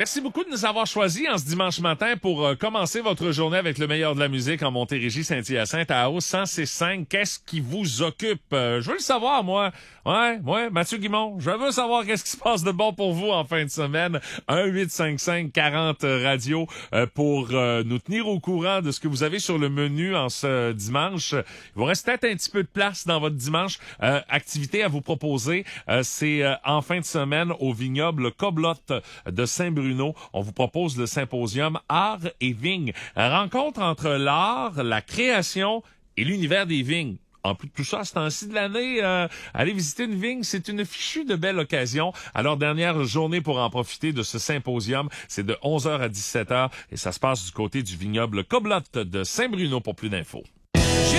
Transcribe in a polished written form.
Merci beaucoup de nous avoir choisis en ce dimanche matin pour commencer votre journée avec le meilleur de la musique en Montérégie, Saint-Hyacinthe, à AO 106.5. Qu'est-ce qui vous occupe? Je veux le savoir, moi. Ouais, Mathieu Guimond. Je veux savoir qu'est-ce qui se passe de bon pour vous en fin de semaine. 1-855-40-radio pour nous tenir au courant de ce que vous avez sur le menu en ce dimanche. Il vous reste peut-être un petit peu de place dans votre dimanche. Activité à vous proposer, c'est en fin de semaine au vignoble Coblotte de Saint-Bruno. On vous propose le symposium Art et Vignes. Rencontre entre l'art, la création et l'univers des vignes. En plus de tout ça, à ce temps-ci de l'année, aller visiter une vigne, c'est une fichue de belle occasion. Alors, dernière journée pour en profiter de ce symposium, c'est de 11h à 17h et ça se passe du côté du vignoble Coblotte de Saint-Bruno pour plus d'infos.